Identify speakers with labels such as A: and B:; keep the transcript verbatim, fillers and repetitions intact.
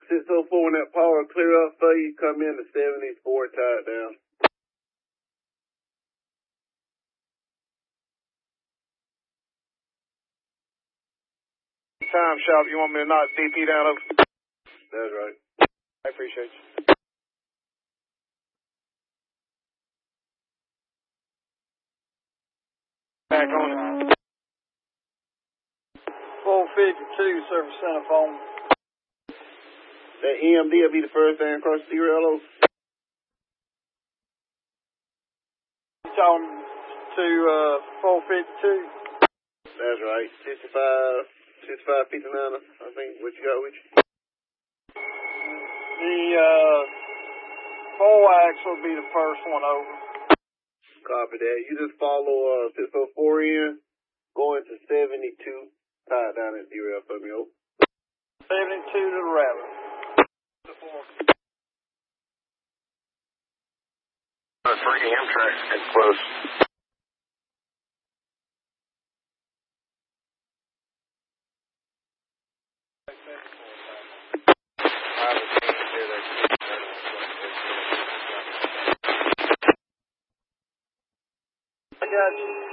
A: six oh four, when that power clear up for you, come in to seventy-four, tied down.
B: Time shop, you want me to knock D P down over?
A: That's right.
B: I appreciate you. Back on it.
C: four fifty-two, service center phone.
A: That E M D will be the first thing across the T-Rail.
C: Talking to uh, four fifty-two.
A: That's right. sixty-five, sixty-five fifty-nine, I think. What you got with you?
C: The uh, four ax will be the first one over.
A: Copy that. You just follow uh, six oh four in, going to seventy-two, tied down at T-Rail for me. Over.
C: seventy-two to the rabbit.
B: Three Amtrak getting close.
C: I got you.